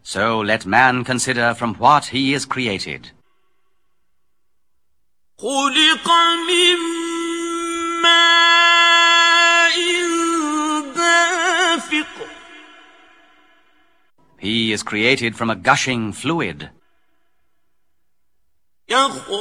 So let man consider from what he is created. خلق من ماء دافق. He is created from a gushing fluid.